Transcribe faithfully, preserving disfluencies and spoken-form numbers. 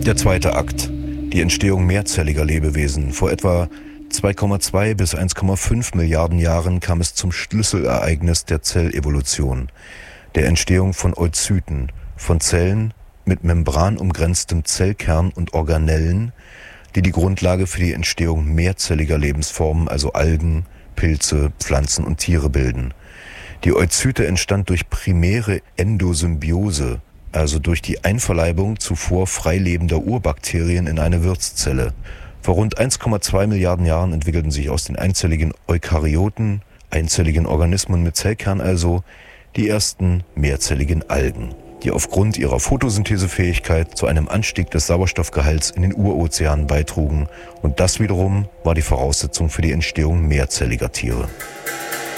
Der zweite Akt, die Entstehung mehrzelliger Lebewesen. Vor etwa zwei Komma zwei bis eins Komma fünf Milliarden Jahren kam es zum Schlüsselereignis der Zellevolution, der Entstehung von Oozyten, von Zellen mit membranumgrenztem Zellkern und Organellen, die die Grundlage für die Entstehung mehrzelliger Lebensformen, also Algen, Pilze, Pflanzen und Tiere bilden. Die Oozyte entstand durch primäre Endosymbiose, also durch die Einverleibung zuvor freilebender Urbakterien in eine Wirtszelle. Vor rund eins Komma zwei Milliarden Jahren entwickelten sich aus den einzelligen Eukaryoten, einzelligen Organismen mit Zellkern also, die ersten mehrzelligen Algen, die aufgrund ihrer Photosynthesefähigkeit zu einem Anstieg des Sauerstoffgehalts in den Urozeanen beitrugen, und das wiederum war die Voraussetzung für die Entstehung mehrzelliger Tiere.